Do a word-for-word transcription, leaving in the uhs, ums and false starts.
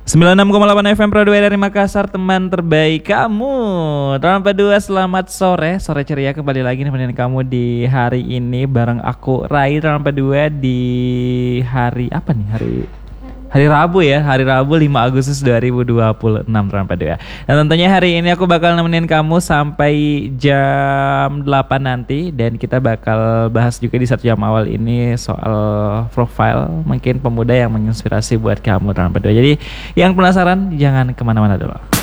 sembilan puluh enam koma delapan F M Pro dua dari Makassar, teman terbaik kamu. Teman dua, selamat sore. Sore ceria kembali lagi nemenin kamu di hari ini bareng aku Rai. Teman dua di hari apa nih? Hari Hari Rabu ya, hari Rabu lima Agustus dua ribu dua puluh enam teman dua. Dan tentunya hari ini aku bakal nemenin kamu sampai jam delapan nanti. Dan kita bakal bahas juga di satu jam awal ini soal profile mungkin pemuda yang menginspirasi buat kamu teman dua. Jadi yang penasaran jangan kemana-mana dulu.